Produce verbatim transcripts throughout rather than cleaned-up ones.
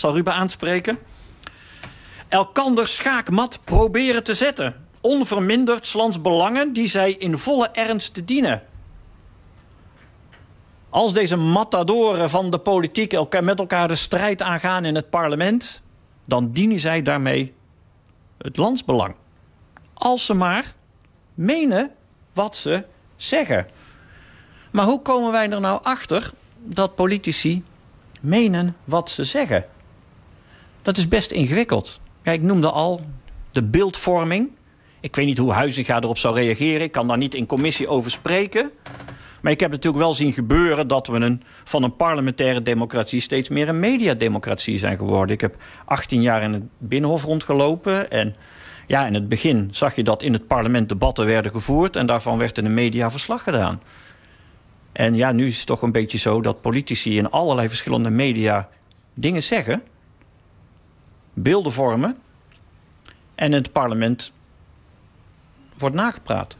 zal Ruben aanspreken. Elkander schaakmat proberen te zetten. Onverminderd 's lands belangen die zij in volle ernst dienen. Als deze matadoren van de politiek elkaar met elkaar de strijd aangaan in het parlement, dan dienen zij daarmee het landsbelang. Als ze maar menen wat ze zeggen. Maar hoe komen wij er nou achter dat politici menen wat ze zeggen? Dat is best ingewikkeld. Ja, ik noemde al de beeldvorming. Ik weet niet hoe Huizinga erop zou reageren. Ik kan daar niet in commissie over spreken. Maar ik heb natuurlijk wel zien gebeuren dat we een, van een parlementaire democratie steeds meer een mediademocratie zijn geworden. Ik heb achttien jaar in het Binnenhof rondgelopen. En ja, in het begin zag je dat in het parlement debatten werden gevoerd. En daarvan werd in de media verslag gedaan. En ja, nu is het toch een beetje zo dat politici in allerlei verschillende media dingen zeggen. Beelden vormen. En in het parlement wordt nagepraat.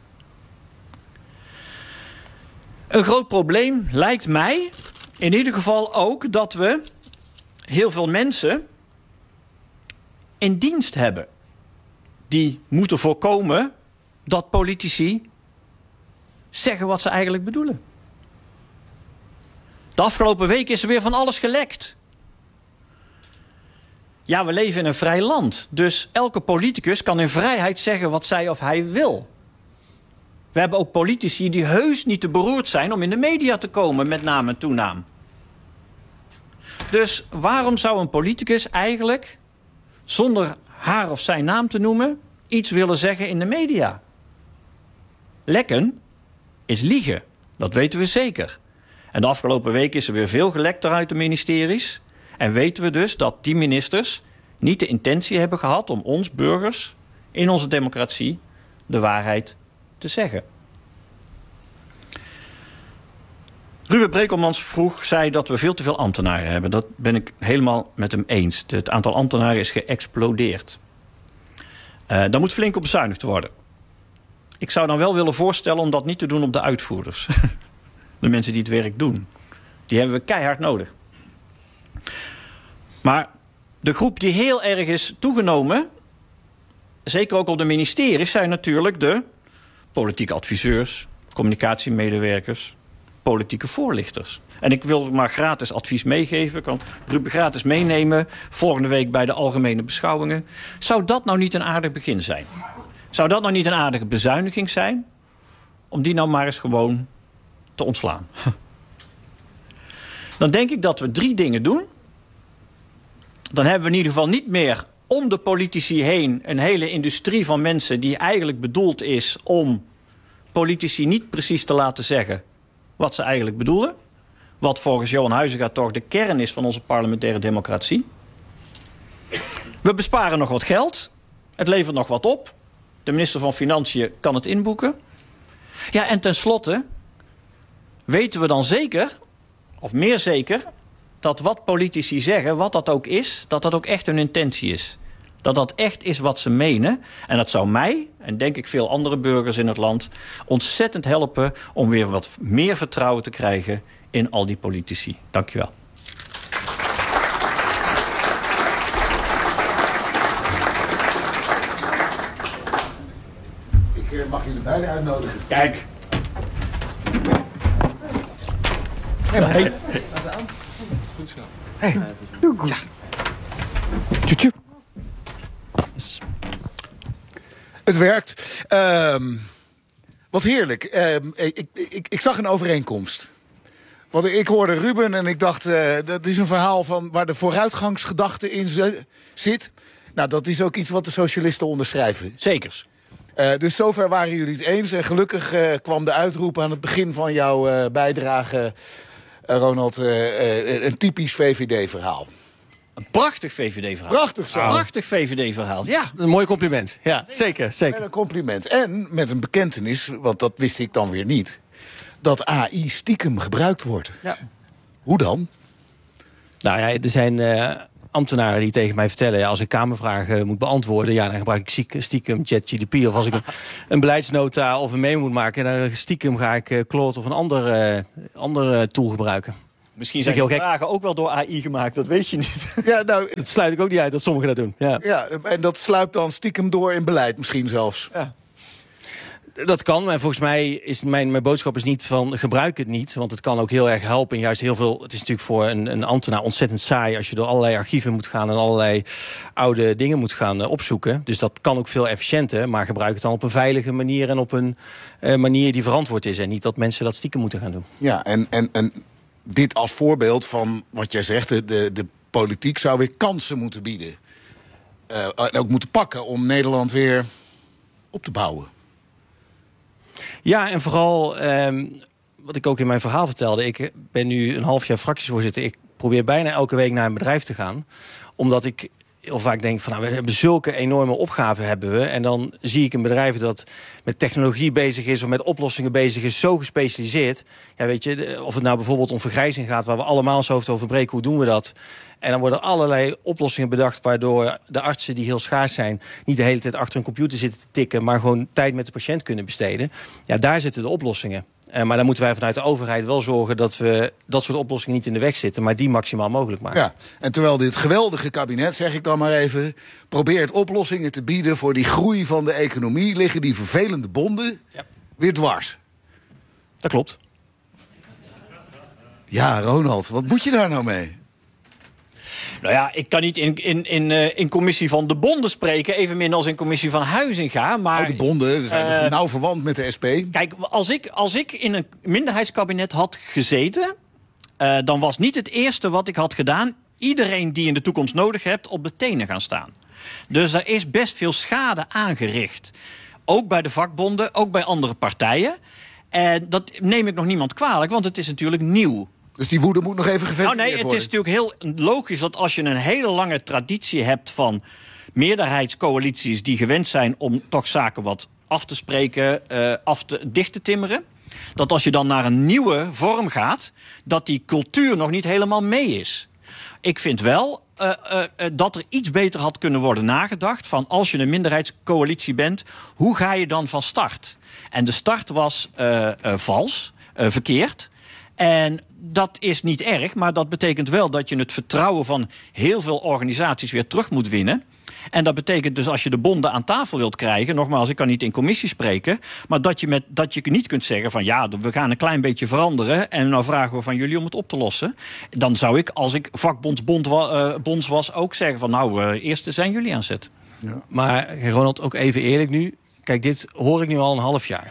Een groot probleem lijkt mij in ieder geval ook dat we heel veel mensen in dienst hebben die moeten voorkomen dat politici zeggen wat ze eigenlijk bedoelen. De afgelopen week is er weer van alles gelekt. Ja, we leven in een vrij land. Dus elke politicus kan in vrijheid zeggen wat zij of hij wil. We hebben ook politici die heus niet te beroerd zijn om in de media te komen, met naam en toenaam. Dus waarom zou een politicus eigenlijk, zonder haar of zijn naam te noemen, iets willen zeggen in de media? Lekken is liegen. Dat weten we zeker. En de afgelopen week is er weer veel gelekt uit de ministeries. En weten we dus dat die ministers niet de intentie hebben gehad om ons burgers in onze democratie de waarheid te zeggen. Ruben Brekelmans vroeg, zei dat we veel te veel ambtenaren hebben. Dat ben ik helemaal met hem eens. Het aantal ambtenaren is geëxplodeerd. Uh, daar moet flink op bezuinigd worden. Ik zou dan wel willen voorstellen om dat niet te doen op de uitvoerders. De mensen die het werk doen. Die hebben we keihard nodig. Maar de groep die heel erg is toegenomen, zeker ook op de ministeries, zijn natuurlijk de politieke adviseurs, communicatiemedewerkers, politieke voorlichters. En ik wil maar gratis advies meegeven. Ik kan Ruben gratis meenemen volgende week bij de algemene beschouwingen. Zou dat nou niet een aardig begin zijn? Zou dat nou niet een aardige bezuiniging zijn? Om die nou maar eens gewoon te ontslaan. Dan denk ik dat we drie dingen doen. Dan hebben we in ieder geval niet meer om de politici heen een hele industrie van mensen die eigenlijk bedoeld is om politici niet precies te laten zeggen wat ze eigenlijk bedoelen. Wat volgens Johan Huizinga toch de kern is van onze parlementaire democratie. We besparen nog wat geld. Het levert nog wat op. De minister van Financiën kan het inboeken. Ja, en tenslotte weten we dan zeker, of meer zeker, dat wat politici zeggen, wat dat ook is, dat dat ook echt hun intentie is. Dat dat echt is wat ze menen. En dat zou mij, en denk ik veel andere burgers in het land, ontzettend helpen om weer wat meer vertrouwen te krijgen in al die politici. Dank je wel. Ik mag jullie beiden uitnodigen. Kijk. Hey, maar. Hey. Goed zo. Hey. Ja. Tjoetje. Het werkt. Um, wat heerlijk. Um, ik, ik, ik zag een overeenkomst. Want ik hoorde Ruben en ik dacht, uh, dat is een verhaal van waar de vooruitgangsgedachte in zit. Nou, dat is ook iets wat de socialisten onderschrijven. Zekers. Uh, dus zover waren jullie het eens. En gelukkig uh, kwam de uitroep aan het begin van jouw uh, bijdrage, uh, Ronald, uh, uh, een typisch V V D-verhaal. Een prachtig V V D-verhaal. Prachtig zo. Een prachtig V V D-verhaal, ja. Een mooi compliment. Ja, zeker, zeker. En een compliment. En met een bekentenis, want dat wist ik dan weer niet, dat A I stiekem gebruikt wordt. Ja. Hoe dan? Nou ja, er zijn uh, ambtenaren die tegen mij vertellen, ja, als ik kamervragen uh, moet beantwoorden, ja, dan gebruik ik stiekem ChatGPT. Of als ik een, een beleidsnota of een memo moet maken, dan stiekem ga ik uh, Claude of een andere, uh, andere tool gebruiken. Misschien zijn heel die gek. vragen ook wel door A I gemaakt, dat weet je niet. Ja, nou, Dat sluit ik ook niet uit dat sommigen dat doen. Ja. ja, en dat sluipt dan stiekem door in beleid misschien zelfs. Ja. Dat kan, en volgens mij is mijn, mijn boodschap is niet van gebruik het niet. Want het kan ook heel erg helpen. En juist heel veel, het is natuurlijk voor een, een ambtenaar ontzettend saai als je door allerlei archieven moet gaan en allerlei oude dingen moet gaan uh, opzoeken. Dus dat kan ook veel efficiënter. Maar gebruik het dan op een veilige manier en op een uh, manier die verantwoord is. En niet dat mensen dat stiekem moeten gaan doen. Ja, en, en, en dit als voorbeeld van wat jij zegt, de, de, de politiek zou weer kansen moeten bieden. Uh, en ook moeten pakken om Nederland weer op te bouwen. Ja, en vooral, um, wat ik ook in mijn verhaal vertelde. Ik ben nu een half jaar fractievoorzitter. Ik probeer bijna elke week naar een bedrijf te gaan. Omdat ik heel vaak denk van, nou, we hebben zulke enorme opgaven hebben we. En dan zie ik een bedrijf dat met technologie bezig is of met oplossingen bezig is, zo gespecialiseerd. Ja, weet je, of het nou bijvoorbeeld om vergrijzing gaat, waar we allemaal ons hoofd over breken, hoe doen we dat? En dan worden allerlei oplossingen bedacht waardoor de artsen die heel schaars zijn niet de hele tijd achter een computer zitten te tikken, maar gewoon tijd met de patiënt kunnen besteden. Ja, daar zitten de oplossingen. Uh, maar dan moeten wij vanuit de overheid wel zorgen dat we dat soort oplossingen niet in de weg zitten, maar die maximaal mogelijk maken. Ja, en terwijl dit geweldige kabinet, zeg ik dan maar even, probeert oplossingen te bieden voor die groei van de economie, liggen die vervelende bonden ja. weer dwars. Dat klopt. Ja, Ronald, wat moet je daar nou mee? Nou ja, ik kan niet in, in, in, uh, in commissie van de bonden spreken, evenmin als in commissie van Huizinga. Maar oh, de bonden, die zijn uh, toch nauw verwant met de S P? Kijk, als ik, als ik in een minderheidskabinet had gezeten, uh, dan was niet het eerste wat ik had gedaan iedereen die in de toekomst nodig hebt op de tenen gaan staan. Dus er is best veel schade aangericht. Ook bij de vakbonden, ook bij andere partijen. En dat neem ik nog niemand kwalijk, want het is natuurlijk nieuw. Dus die woede moet nog even geventileerd worden? Nou nee, het is natuurlijk heel logisch dat als je een hele lange traditie hebt van meerderheidscoalities die gewend zijn om toch zaken wat af te spreken, uh, af te, dicht te timmeren, dat als je dan naar een nieuwe vorm gaat, dat die cultuur nog niet helemaal mee is. Ik vind wel uh, uh, uh, dat er iets beter had kunnen worden nagedacht van als je een minderheidscoalitie bent, hoe ga je dan van start? En de start was uh, uh, vals, uh, verkeerd. En dat is niet erg, maar dat betekent wel dat je het vertrouwen van heel veel organisaties weer terug moet winnen. En dat betekent dus als je de bonden aan tafel wilt krijgen, nogmaals, ik kan niet in commissie spreken, maar dat je, met, dat je niet kunt zeggen van ja, we gaan een klein beetje veranderen en nou vragen we van jullie om het op te lossen. Dan zou ik, als ik vakbondsbond uh, bonds was, ook zeggen van nou, uh, eerst zijn jullie aan zet. Ja. Maar Ronald, ook even eerlijk nu, kijk, dit hoor ik nu al een half jaar.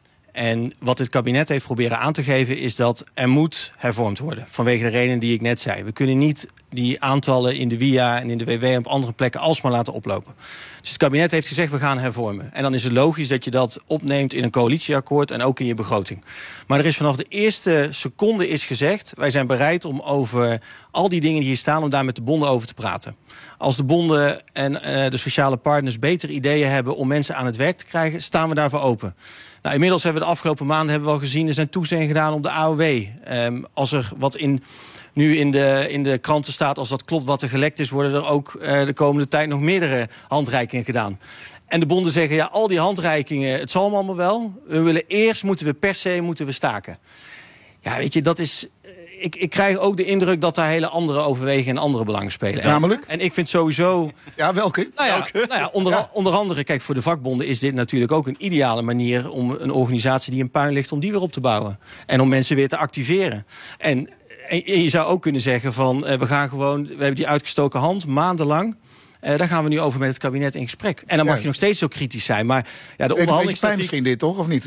En wat het kabinet heeft proberen aan te geven is dat er moet hervormd worden. Vanwege de redenen die ik net zei. We kunnen niet die aantallen in de W I A en in de W W en op andere plekken alsmaar laten oplopen. Dus het kabinet heeft gezegd we gaan hervormen. En dan is het logisch dat je dat opneemt in een coalitieakkoord en ook in je begroting. Maar er is vanaf de eerste seconde is gezegd, wij zijn bereid om over al die dingen die hier staan, om daar met de bonden over te praten. Als de bonden en uh, de sociale partners betere ideeën hebben om mensen aan het werk te krijgen, staan we daarvoor open. Nou, inmiddels hebben we de afgelopen maanden hebben we al gezien, er zijn toezeggingen gedaan op de A O W. Um, als er wat in, nu in de, in de kranten staat, als dat klopt wat er gelekt is, worden er ook uh, de komende tijd nog meerdere handreikingen gedaan. En de bonden zeggen, ja, al die handreikingen, het zal allemaal wel. We willen eerst, moeten we per se, moeten we staken. Ja, weet je, dat is... Ik, ik krijg ook de indruk dat daar hele andere overwegingen en andere belangen spelen. Namelijk? En ik vind sowieso... Ja, welke? Nou ja, nou ja, onder, ja. onder andere, kijk, voor de vakbonden is dit natuurlijk ook een ideale manier om een organisatie die in puin ligt, om die weer op te bouwen. En om mensen weer te activeren. En, en je zou ook kunnen zeggen van, uh, we gaan gewoon, we hebben die uitgestoken hand, maandenlang. Uh, daar gaan we nu over met het kabinet in gesprek. En dan mag ja. je nog steeds zo kritisch zijn. Maar ja, de onderhandelingstactiek... misschien dit, toch? Of niet?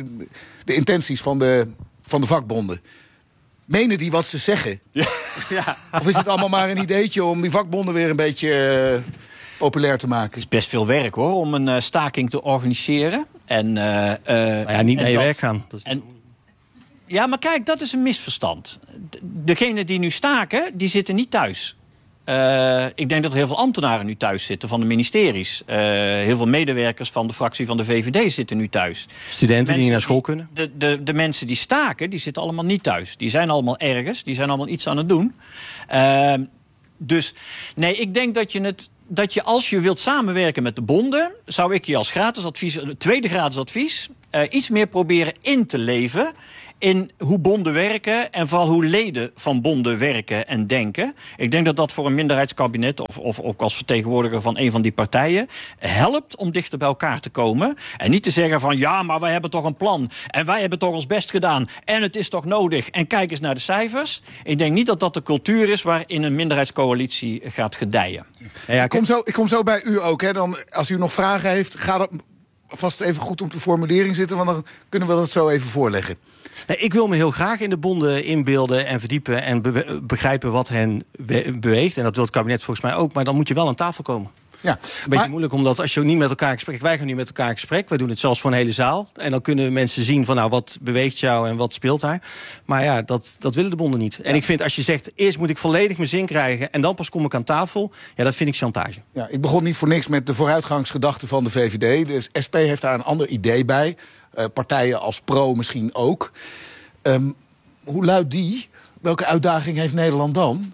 De intenties van de, van de vakbonden. Menen die wat ze zeggen? Ja. Ja. Of is het allemaal maar een ideetje om die vakbonden weer een beetje uh, populair te maken? Het is best veel werk hoor, om een uh, staking te organiseren. En, uh, uh, maar ja, niet naar je dat, werk gaan. Dat is... en, ja, maar kijk, dat is een misverstand. Degenen die nu staken, die zitten niet thuis. Uh, ik denk dat er heel veel ambtenaren nu thuis zitten van de ministeries. Uh, heel veel medewerkers van de fractie van de V V D zitten nu thuis. Studenten mensen die niet naar school die, kunnen? De, de, de mensen die staken, die zitten allemaal niet thuis. Die zijn allemaal ergens, die zijn allemaal iets aan het doen. Uh, dus nee, ik denk dat je het... dat je als je wilt samenwerken met de bonden, zou ik je als gratis advies, tweede gratis advies, uh, iets meer proberen in te leven in hoe bonden werken en vooral hoe leden van bonden werken en denken. Ik denk dat dat voor een minderheidskabinet of, of ook als vertegenwoordiger van een van die partijen helpt om dichter bij elkaar te komen. En niet te zeggen van ja, maar wij hebben toch een plan en wij hebben toch ons best gedaan en het is toch nodig en kijk eens naar de cijfers. Ik denk niet dat dat de cultuur is waarin een minderheidscoalitie gaat gedijen. Ja, ja, ik, kom zo, ik kom zo bij u ook. Hè. Dan, als u nog vragen heeft, ga dat vast even goed op de formulering zitten, want dan kunnen we dat zo even voorleggen. Nee, ik wil me heel graag in de bonden inbeelden en verdiepen en be- begrijpen wat hen be- beweegt. En dat wil het kabinet volgens mij ook, maar dan moet je wel aan tafel komen. Ja, een beetje maar moeilijk, omdat als je ook niet met elkaar in gesprek... Wij gaan nu met elkaar in gesprek, wij doen het zelfs voor een hele zaal. En dan kunnen mensen zien van nou, wat beweegt jou en wat speelt daar. Maar ja, dat, dat willen de bonden niet. En ik vind, als je zegt, eerst moet ik volledig mijn zin krijgen en dan pas kom ik aan tafel, ja, dat vind ik chantage. Ja, ik begon niet voor niks met de vooruitgangsgedachte van de V V D. De S P heeft daar een ander idee bij. Uh, partijen als Pro misschien ook. Um, hoe luidt die? Welke uitdaging heeft Nederland dan?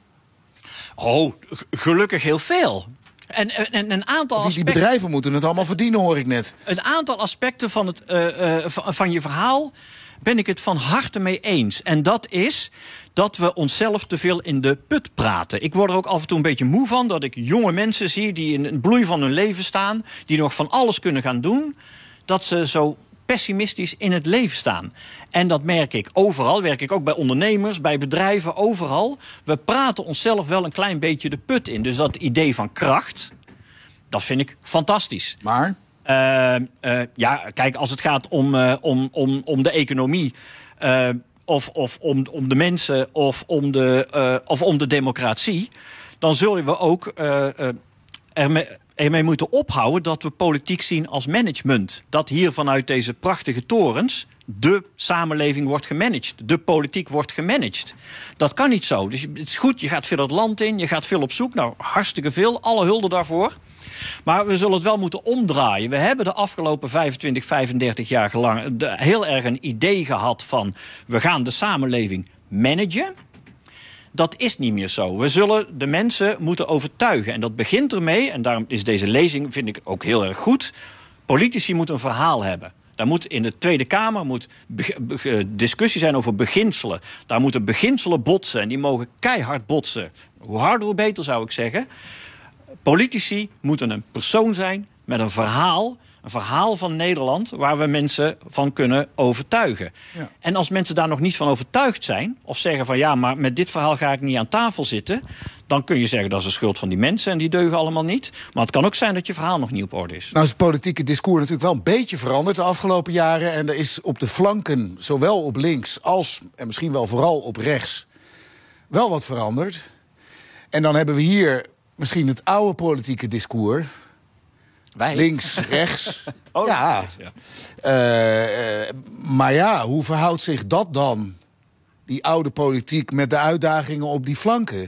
Oh, g- gelukkig heel veel. En, en een aantal Die, die aspecten, bedrijven moeten het allemaal verdienen, hoor ik net. een aantal aspecten van, het, uh, uh, van, van je verhaal ben ik het van harte mee eens. En dat is dat we onszelf te veel in de put praten. Ik word er ook af en toe een beetje moe van dat ik jonge mensen zie die in een bloei van hun leven staan, die nog van alles kunnen gaan doen, dat ze zo pessimistisch in het leven staan. En dat merk ik overal. Werk ik ook bij ondernemers, bij bedrijven, overal. We praten onszelf wel een klein beetje de put in. Dus dat idee van kracht, dat vind ik fantastisch. Maar? Uh, uh, ja, kijk, als het gaat om, uh, om, om, om de economie, Uh, of, of om, om de mensen, of om de, uh, of om de democratie, dan zullen we ook Uh, uh, ermee ermee moeten ophouden dat we politiek zien als management. Dat hier vanuit deze prachtige torens de samenleving wordt gemanaged. De politiek wordt gemanaged. Dat kan niet zo. Dus het is goed, je gaat veel het land in, je gaat veel op zoek. Nou, hartstikke veel, alle hulde daarvoor. Maar we zullen het wel moeten omdraaien. We hebben de afgelopen vijfentwintig, vijfendertig jaar lang heel erg een idee gehad van we gaan de samenleving managen. Dat is niet meer zo. We zullen de mensen moeten overtuigen. En dat begint ermee, en daarom is deze lezing, vind ik ook heel erg goed. Politici moeten een verhaal hebben. Daar moet in de Tweede Kamer moet be- be- discussie zijn over beginselen. Daar moeten beginselen botsen. En die mogen keihard botsen. Hoe harder, hoe beter, zou ik zeggen. Politici moeten een persoon zijn met een verhaal. Een verhaal van Nederland waar we mensen van kunnen overtuigen. Ja. En als mensen daar nog niet van overtuigd zijn, of zeggen van ja, maar met dit verhaal ga ik niet aan tafel zitten, dan kun je zeggen dat is de schuld van die mensen en die deugen allemaal niet. Maar het kan ook zijn dat je verhaal nog niet op orde is. Nou is het politieke discours natuurlijk wel een beetje veranderd de afgelopen jaren. En er is op de flanken, zowel op links als, en misschien wel vooral op rechts, wel wat veranderd. En dan hebben we hier misschien het oude politieke discours. Wij? Links, rechts. Oh, ja. ja. Uh, uh, maar ja, hoe verhoudt zich dat dan, die oude politiek, met de uitdagingen op die flanken?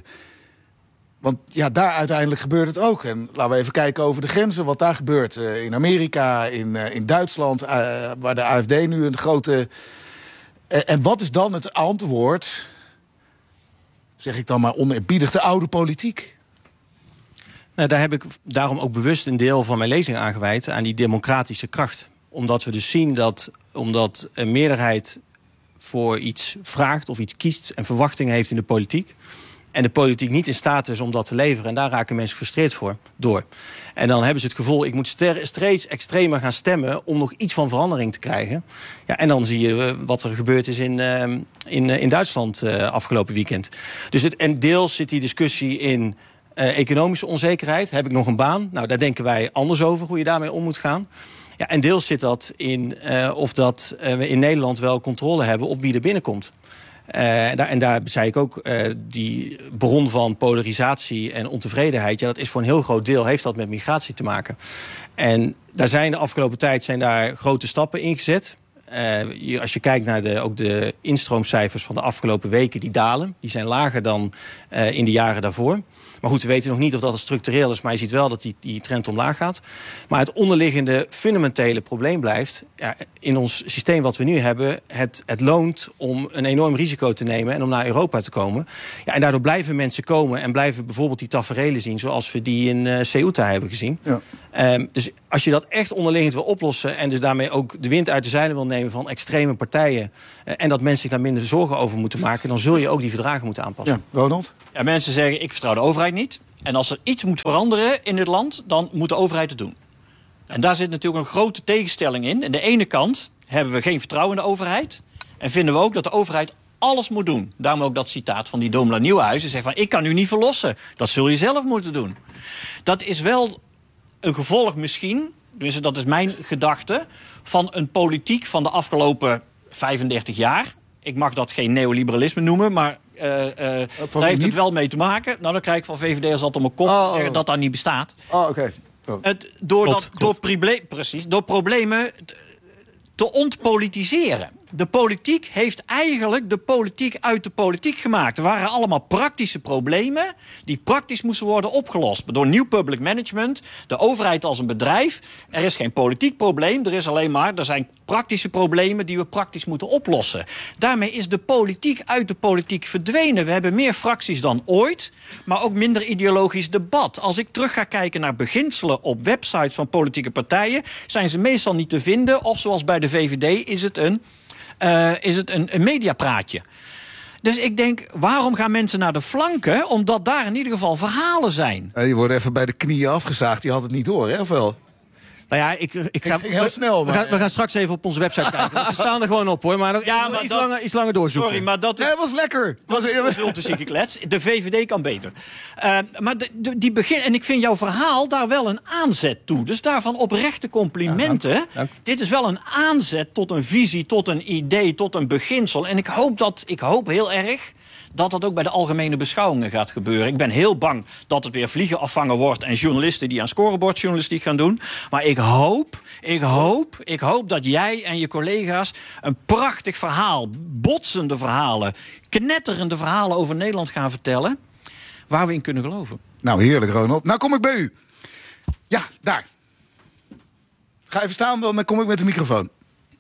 Want ja, daar uiteindelijk gebeurt het ook. En laten we even kijken over de grenzen, wat daar gebeurt. Uh, in Amerika, in, uh, in Duitsland, uh, waar de A F D nu een grote... Uh, en wat is dan het antwoord, zeg ik dan maar oneerbiedig, de oude politiek? Nou, daar heb ik daarom ook bewust een deel van mijn lezing aan gewijd aan die democratische kracht. Omdat we dus zien dat, omdat een meerderheid voor iets vraagt of iets kiest en verwachtingen heeft in de politiek, en de politiek niet in staat is om dat te leveren, en daar raken mensen gefrustreerd voor, door. En dan hebben ze het gevoel, ik moet steeds extremer gaan stemmen om nog iets van verandering te krijgen. Ja, en dan zie je wat er gebeurd is in, uh, in, in Duitsland uh, afgelopen weekend. Dus het, en deels zit die discussie in Uh, economische onzekerheid. Heb ik nog een baan? Nou, daar denken wij anders over, hoe je daarmee om moet gaan. Ja, en deels zit dat in uh, of dat uh, we in Nederland wel controle hebben op wie er binnenkomt. Uh, en, daar, en daar zei ik ook, uh, die bron van polarisatie en ontevredenheid, ja, dat is voor een heel groot deel, heeft dat met migratie te maken. En daar zijn de afgelopen tijd zijn daar grote stappen in gezet. Uh, als je kijkt naar de, ook de instroomcijfers van de afgelopen weken, die dalen. Die zijn lager dan uh, in de jaren daarvoor. Maar goed, we weten nog niet of dat structureel is, maar je ziet wel dat die, die trend omlaag gaat. Maar het onderliggende fundamentele probleem blijft, ja, in ons systeem wat we nu hebben, het, het loont om een enorm risico te nemen en om naar Europa te komen. Ja, en daardoor blijven mensen komen en blijven bijvoorbeeld die taferelen zien zoals we die in uh, Ceuta hebben gezien. Ja. Um, dus als je dat echt onderliggend wil oplossen en dus daarmee ook de wind uit de zeilen wil nemen van extreme partijen uh, en dat mensen zich daar minder zorgen over moeten maken, dan zul je ook die verdragen moeten aanpassen. Ja, Ronald? Ja, mensen zeggen, ik vertrouw de overheid niet. En als er iets moet veranderen in dit land, dan moet de overheid het doen. En daar zit natuurlijk een grote tegenstelling in. Aan de ene kant hebben we geen vertrouwen in de overheid. En vinden we ook dat de overheid alles moet doen. Daarom ook dat citaat van die Domela Nieuwenhuizen. Zegt van, ik kan u niet verlossen. Dat zul je zelf moeten doen. Dat is wel een gevolg misschien, dus dat is mijn gedachte, van een politiek van de afgelopen vijfendertig jaar. Ik mag dat geen neoliberalisme noemen, maar uh, uh, daar heeft het wel mee te maken. Nou, dan krijg ik van V V D'ers altijd om mijn kop oh, oh. zeggen dat dat niet bestaat. Oh, oké. Okay. Oh. Het, door, klopt, dat, klopt. door, proble- precies, door problemen te ontpolitiseren. De politiek heeft eigenlijk de politiek uit de politiek gemaakt. Er waren allemaal praktische problemen die praktisch moesten worden opgelost. Door nieuw public management, de overheid als een bedrijf. Er is geen politiek probleem, er is alleen maar, er zijn praktische problemen die we praktisch moeten oplossen. Daarmee is de politiek uit de politiek verdwenen. We hebben meer fracties dan ooit, maar ook minder ideologisch debat. Als ik terug ga kijken naar beginselen op websites van politieke partijen, zijn ze meestal niet te vinden. Of zoals bij de V V D is het een Uh, is het een, een mediapraatje. Dus ik denk, waarom gaan mensen naar de flanken? Omdat daar in ieder geval verhalen zijn. Ja, die worden even bij de knieën afgezaagd. Die had het niet door, hè? Of wel? Nou ja, ik, ik ga, Ik ging heel snel, maar- we, gaan, we gaan straks even op onze website kijken. Want ze staan er gewoon op, hoor. Maar, Ja, ja, maar iets, dat- langer, iets langer doorzoeken. Sorry, maar dat is... Nee, het was lekker. Dat is, dat is ultrazieke klets. De V V D kan beter. Uh, maar de, de, die begin, en ik vind jouw verhaal daar wel een aanzet toe. Dus daarvan oprechte complimenten. Ja, dank. Dank. Dit is wel een aanzet tot een visie, tot een idee, tot een beginsel. En ik hoop, dat, ik hoop heel erg dat dat ook bij de algemene beschouwingen gaat gebeuren. Ik ben heel bang dat het weer vliegen afvangen wordt en journalisten die aan scorebordjournalistiek gaan doen. Maar ik hoop, ik hoop, ik hoop dat jij en je collega's een prachtig verhaal, botsende verhalen, knetterende verhalen over Nederland gaan vertellen, waar we in kunnen geloven. Nou, heerlijk, Ronald. Nou kom ik bij u. Ja, daar. Ga even staan, dan kom ik met de microfoon.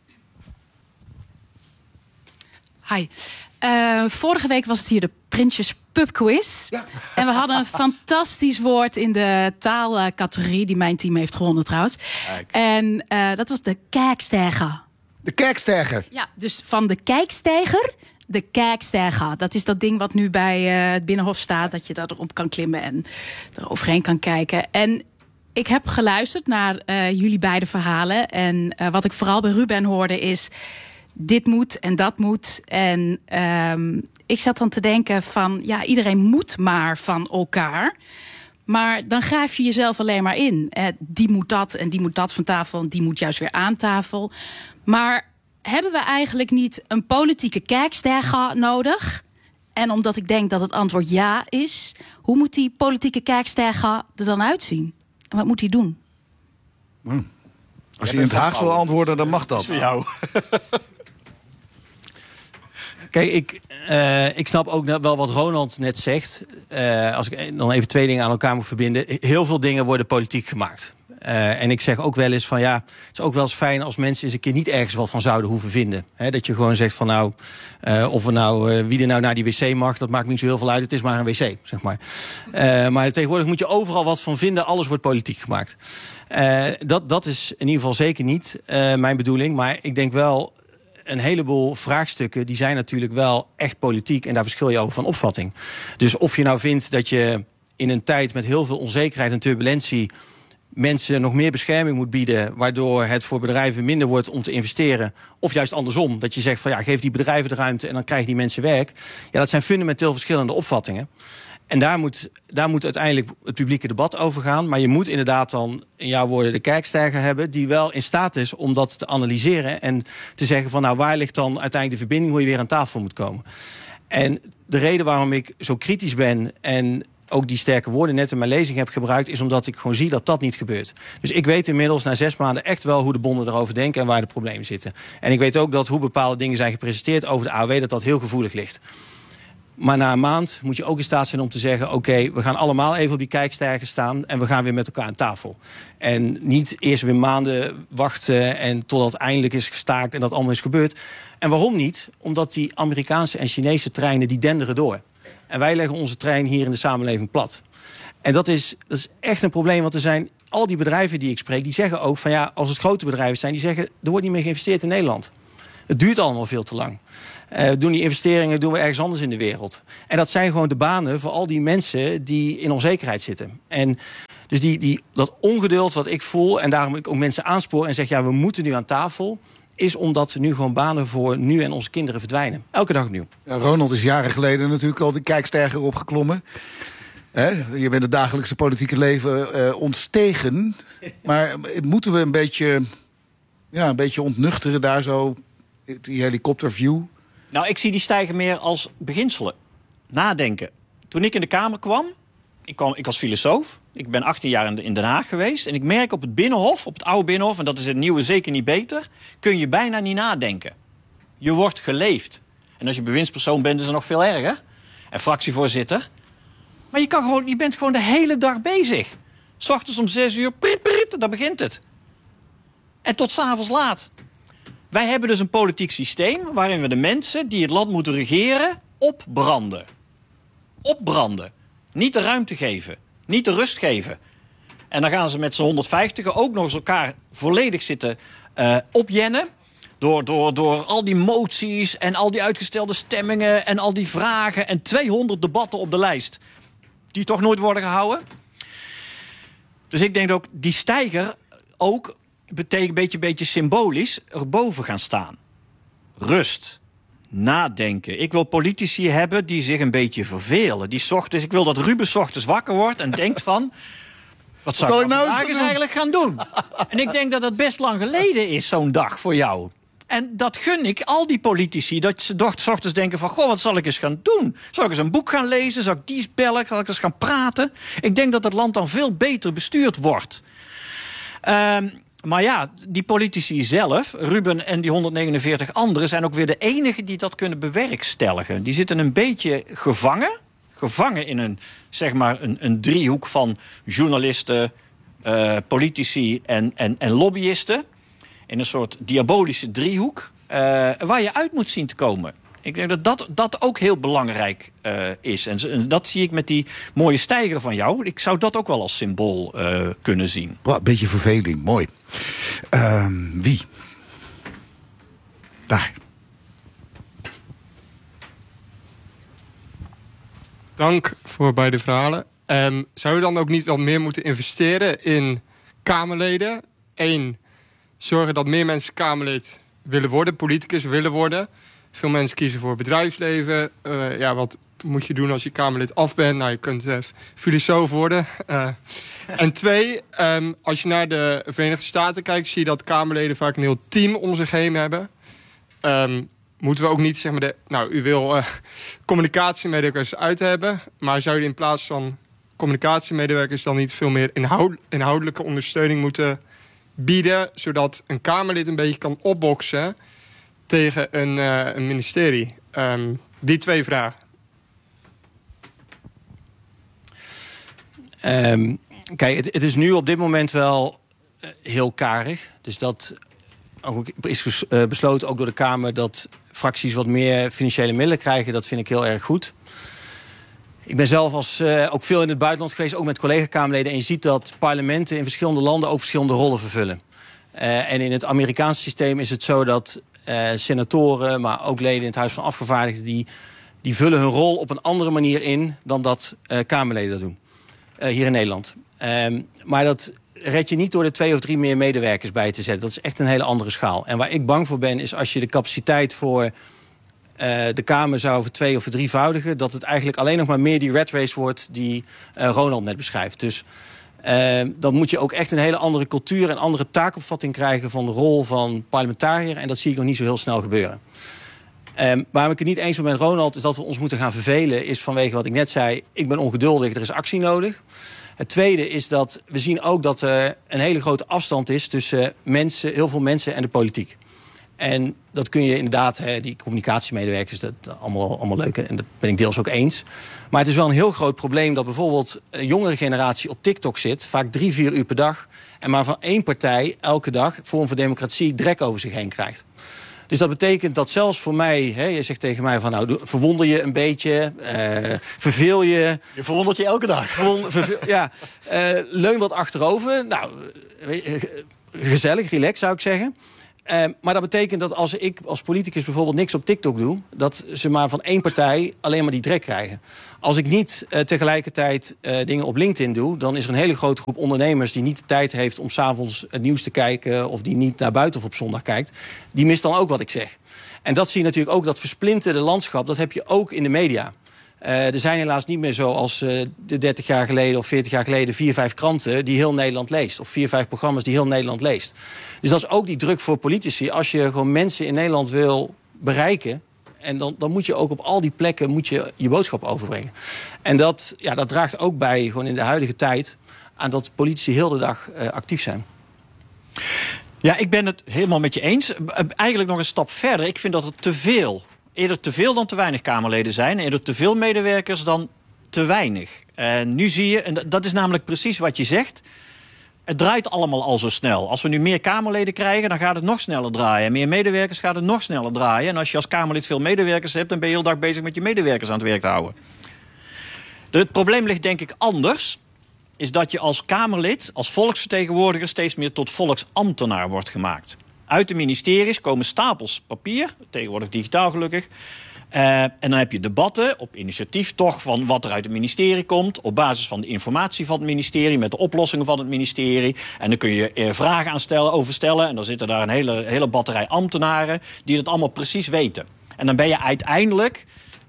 Hi. Uh, vorige week was het hier de Prinsjes Pub Quiz. Ja. En we hadden een fantastisch woord in de taalcategorie, die mijn team heeft gewonnen trouwens. Kijk. En uh, dat was de kijkstijger. De kijkstijger. Ja, dus van de kijkstijger, de kijkstijger. Dat is dat ding wat nu bij uh, het Binnenhof staat, dat je daarop kan klimmen en er overheen kan kijken. En ik heb geluisterd naar uh, jullie beide verhalen. En uh, wat ik vooral bij Ruben hoorde is, dit moet en dat moet. En um, ik zat dan te denken van, ja, iedereen moet maar van elkaar. Maar dan grijp je jezelf alleen maar in. Eh, die moet dat en die moet dat van tafel en die moet juist weer aan tafel. Maar hebben we eigenlijk niet een politieke kijkstijger nodig? En omdat ik denk dat het antwoord ja is, hoe moet die politieke kijkstijger er dan uitzien? En wat moet hij doen? Hmm. Als je in het Haags wil antwoorden, dan mag dat. Voor jou. Kijk, ik, uh, ik snap ook wel wat Ronald net zegt. Uh, als ik dan even twee dingen aan elkaar moet verbinden. Heel veel dingen worden politiek gemaakt. Uh, en ik zeg ook wel eens van ja, het is ook wel eens fijn als mensen eens een keer niet ergens wat van zouden hoeven vinden. He, dat je gewoon zegt van nou, uh, of er nou uh, wie er nou naar die wc mag, dat maakt niet zo heel veel uit. Het is maar een wc, zeg maar. Uh, maar tegenwoordig moet je overal wat van vinden. Alles wordt politiek gemaakt. Uh, dat, dat is in ieder geval zeker niet uh, mijn bedoeling. Maar ik denk wel, een heleboel vraagstukken die zijn natuurlijk wel echt politiek. En daar verschil je over van opvatting. Dus of je nou vindt dat je in een tijd met heel veel onzekerheid en turbulentie mensen nog meer bescherming moet bieden, waardoor het voor bedrijven minder wordt om te investeren. Of juist andersom, dat je zegt van ja, geef die bedrijven de ruimte en dan krijgen die mensen werk. Ja, dat zijn fundamenteel verschillende opvattingen. En daar moet, daar moet uiteindelijk het publieke debat over gaan. Maar je moet inderdaad dan, in jouw woorden, de kijkstijger hebben die wel in staat is om dat te analyseren en te zeggen van nou, waar ligt dan uiteindelijk de verbinding, hoe je weer aan tafel moet komen. En de reden waarom ik zo kritisch ben en ook die sterke woorden net in mijn lezing heb gebruikt, is omdat ik gewoon zie dat dat niet gebeurt. Dus ik weet inmiddels na zes maanden echt wel hoe de bonden erover denken en waar de problemen zitten. En ik weet ook dat hoe bepaalde dingen zijn gepresenteerd over de A O W, dat dat heel gevoelig ligt. Maar na een maand moet je ook in staat zijn om te zeggen, oké, okay, we gaan allemaal even op die kijkstijger staan en we gaan weer met elkaar aan tafel. En niet eerst weer maanden wachten en totdat het eindelijk is gestaakt en dat allemaal is gebeurd. En waarom niet? Omdat die Amerikaanse en Chinese treinen, die denderen door. En wij leggen onze trein hier in de samenleving plat. En dat is, dat is echt een probleem, want er zijn al die bedrijven die ik spreek, die zeggen ook van ja, als het grote bedrijven zijn, die zeggen er wordt niet meer geïnvesteerd in Nederland. Het duurt allemaal veel te lang. Uh, doen die investeringen doen we ergens anders in de wereld. En dat zijn gewoon de banen voor al die mensen die in onzekerheid zitten. En dus die, die, dat ongeduld wat ik voel, en daarom ik ook mensen aanspoor en zeg ja, we moeten nu aan tafel, is omdat nu gewoon banen voor nu en onze kinderen verdwijnen. Elke dag opnieuw. Ja, Ronald is jaren geleden natuurlijk al de kijkstijger opgeklommen. He, je bent het dagelijkse politieke leven uh, ontstegen. Maar moeten we een beetje, ja, een beetje ontnuchteren daar zo, die helikopterview? Nou, ik zie die stijgen meer als beginselen. Nadenken. Toen ik in de Kamer kwam, ik, kwam, ik was filosoof. Ik ben achttien jaar in Den Haag geweest. En ik merk op het Binnenhof, op het oude Binnenhof, en dat is het nieuwe zeker niet beter, kun je bijna niet nadenken. Je wordt geleefd. En als je bewindspersoon bent, is het nog veel erger. En fractievoorzitter. Maar je, kan gewoon, je bent gewoon de hele dag bezig. 's Ochtends om zes uur, priet, priet, daar begint het. En tot 's avonds laat. Wij hebben dus een politiek systeem waarin we de mensen die het land moeten regeren opbranden. Opbranden. Niet de ruimte geven. Niet de rust geven. En dan gaan ze met z'n honderdvijftigen ook nog eens elkaar volledig zitten uh, opjennen. Door, door, door al die moties en al die uitgestelde stemmingen en al die vragen en tweehonderd debatten op de lijst. Die toch nooit worden gehouden. Dus ik denk ook, die steiger ook betekent een beetje, beetje symbolisch erboven gaan staan. Rust. Nadenken. Ik wil politici hebben die zich een beetje vervelen. Die 's ochtends, ik wil dat Ruben 's ochtends wakker wordt en denkt van, wat zou zal ik ik nou vandaag eens eens gaan eigenlijk gaan doen? En ik denk dat dat best lang geleden is, zo'n dag voor jou. En dat gun ik al die politici. Dat ze toch 's ochtends denken van, goh, wat zal ik eens gaan doen? Zal ik eens een boek gaan lezen? Zal ik die eens bellen? Zal ik eens gaan praten? Ik denk dat het land dan veel beter bestuurd wordt. Um, Maar ja, die politici zelf, Ruben en die honderdnegenenveertig anderen, zijn ook weer de enigen die dat kunnen bewerkstelligen. Die zitten een beetje gevangen. Gevangen in een, zeg maar, een, een driehoek van journalisten, uh, politici en, en, en lobbyisten. In een soort diabolische driehoek. Uh, waar je uit moet zien te komen. Ik denk dat dat, dat ook heel belangrijk uh, is. En, en dat zie ik met die mooie steiger van jou. Ik zou dat ook wel als symbool uh, kunnen zien. Een beetje verveling, mooi. Uh, wie? Daar. Dank voor beide verhalen. Um, zou je dan ook niet wat meer moeten investeren in Kamerleden? Eén, zorgen dat meer mensen Kamerlid willen worden, politicus willen worden. Veel mensen kiezen voor bedrijfsleven. Uh, ja, wat moet je doen als je Kamerlid af bent? Nou, je kunt uh, filosoof worden. Uh, en twee, um, als je naar de Verenigde Staten kijkt, zie je dat Kamerleden vaak een heel team om zich heen hebben. Um, moeten we ook niet, zeg maar, de, nou, u wil uh, communicatiemedewerkers uit hebben, maar zou je in plaats van communicatiemedewerkers dan niet veel meer inhoud, inhoudelijke ondersteuning moeten bieden, zodat een Kamerlid een beetje kan opboksen tegen een, uh, een ministerie? Um, die twee vragen. Um, kijk, het, het is nu op dit moment wel uh, heel karig. Dus dat ook is ges, uh, besloten ook door de Kamer dat fracties wat meer financiële middelen krijgen. Dat vind ik heel erg goed. Ik ben zelf als, uh, ook veel in het buitenland geweest, ook met collega-Kamerleden. En je ziet dat parlementen in verschillende landen ook verschillende rollen vervullen. Uh, en in het Amerikaanse systeem is het zo dat uh, senatoren, maar ook leden in het Huis van Afgevaardigden, die, die vullen hun rol op een andere manier in dan dat uh, Kamerleden dat doen. Uh, hier in Nederland. Um, maar dat red je niet door er twee of drie meer medewerkers bij te zetten. Dat is echt een hele andere schaal. En waar ik bang voor ben, is als je de capaciteit voor uh, de Kamer zou voor twee of voor drievoudigen, dat het eigenlijk alleen nog maar meer die rat race wordt die uh, Ronald net beschrijft. Dus uh, dan moet je ook echt een hele andere cultuur en andere taakopvatting krijgen van de rol van parlementariër. En dat zie ik nog niet zo heel snel gebeuren. Um, waarom ik het niet eens ben met Ronald is dat we ons moeten gaan vervelen, is vanwege wat ik net zei, ik ben ongeduldig, er is actie nodig. Het tweede is dat we zien ook dat er een hele grote afstand is tussen mensen, heel veel mensen en de politiek. En dat kun je inderdaad, hè, die communicatiemedewerkers, dat, dat allemaal, allemaal leuk en dat ben ik deels ook eens. Maar het is wel een heel groot probleem dat bijvoorbeeld een jongere generatie op TikTok zit, vaak drie, vier uur per dag, en maar van één partij elke dag, Forum voor Democratie, drek over zich heen krijgt. Dus dat betekent dat zelfs voor mij, hè, je zegt tegen mij van nou, verwonder je een beetje, uh, verveel je. Je verwondert je elke dag. Verwonder, verveel, ja, uh, leun wat achterover. Nou, uh, gezellig, relax zou ik zeggen. Uh, maar dat betekent dat als ik als politicus bijvoorbeeld niks op TikTok doe, dat ze maar van één partij alleen maar die drek krijgen. Als ik niet uh, tegelijkertijd uh, dingen op LinkedIn doe, dan is er een hele grote groep ondernemers die niet de tijd heeft om 's avonds het nieuws te kijken of die niet naar buiten of op zondag kijkt. Die mist dan ook wat ik zeg. En dat zie je natuurlijk ook, dat versplinterde landschap, dat heb je ook in de media. Uh, er zijn helaas niet meer zoals uh, de dertig jaar geleden of veertig jaar geleden vier, vijf kranten die heel Nederland leest. Of vier, vijf programma's die heel Nederland leest. Dus dat is ook die druk voor politici. Als je gewoon mensen in Nederland wil bereiken, en dan, dan moet je ook op al die plekken moet je, je boodschap overbrengen. En dat, ja, dat draagt ook bij, gewoon in de huidige tijd, aan dat politici heel de dag uh, actief zijn. Ja, ik ben het helemaal met je eens. Eigenlijk nog een stap verder. Ik vind dat het te veel, eerder te veel dan te weinig Kamerleden zijn. Eerder te veel medewerkers dan te weinig. En nu zie je, en dat is namelijk precies wat je zegt, het draait allemaal al zo snel. Als we nu meer Kamerleden krijgen, dan gaat het nog sneller draaien. Meer medewerkers gaat het nog sneller draaien. En als je als Kamerlid veel medewerkers hebt, dan ben je heel dag bezig met je medewerkers aan het werk te houden. Het probleem ligt denk ik anders, is dat je als Kamerlid, als volksvertegenwoordiger, steeds meer tot volksambtenaar wordt gemaakt. Uit de ministeries komen stapels papier, tegenwoordig digitaal gelukkig. Uh, en dan heb je debatten op initiatief toch van wat er uit het ministerie komt, op basis van de informatie van het ministerie, met de oplossingen van het ministerie. En dan kun je uh, vragen aan stellen, over stellen. En dan zitten daar een hele, hele batterij ambtenaren die dat allemaal precies weten. En dan ben je uiteindelijk,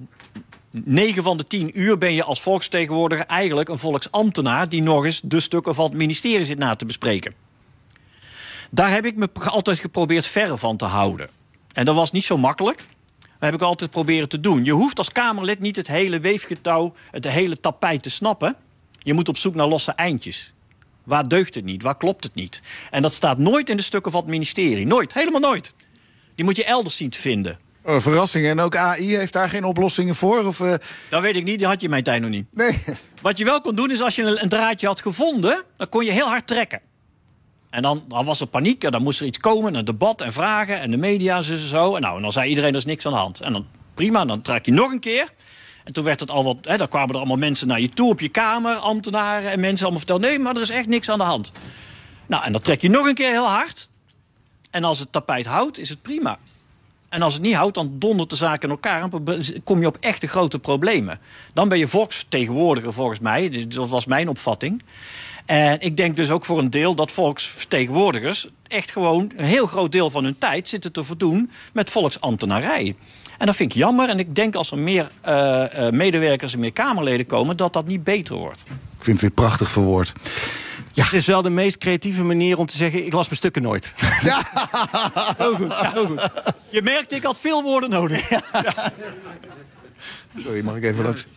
negen van de tien uur ben je als volksvertegenwoordiger eigenlijk een volksambtenaar die nog eens de stukken van het ministerie zit na te bespreken. Daar heb ik me altijd geprobeerd verre van te houden. En dat was niet zo makkelijk. Dat heb ik altijd proberen te doen. Je hoeft als Kamerlid niet het hele weefgetouw, het hele tapijt te snappen. Je moet op zoek naar losse eindjes. Waar deugt het niet? Waar klopt het niet? En dat staat nooit in de stukken van het ministerie. Nooit. Helemaal nooit. Die moet je elders zien te vinden. Oh, verrassing. En ook A I heeft daar geen oplossingen voor? Of, uh... Dat weet ik niet. Die had je in mijn tijd nog niet. Nee. Wat je wel kon doen is als je een, een draadje had gevonden, dan kon je heel hard trekken. En dan, dan was er paniek en dan moest er iets komen, een debat en vragen en de media en zo. En, nou, en dan zei iedereen, er is niks aan de hand. En dan prima, dan trek je nog een keer. En toen werd het al wat, hè, dan kwamen er allemaal mensen naar je toe op je kamer, ambtenaren en mensen allemaal vertellen, nee, maar er is echt niks aan de hand. Nou, en dan trek je nog een keer heel hard. En als het tapijt houdt, is het prima. En als het niet houdt, dan dondert de zaak in elkaar en kom je op echte grote problemen. Dan ben je volksvertegenwoordiger volgens mij, dat was mijn opvatting. En ik denk dus ook voor een deel dat volksvertegenwoordigers echt gewoon een heel groot deel van hun tijd zitten te verdoen met volksambtenarij. En dat vind ik jammer. En ik denk als er meer uh, uh, medewerkers en meer Kamerleden komen, dat dat niet beter wordt. Ik vind het weer prachtig verwoord. Ja, het is wel de meest creatieve manier om te zeggen, ik las mijn stukken nooit. Ja. Heel goed, heel goed. Je merkt, ik had veel woorden nodig. Ja. Sorry, mag ik even langs?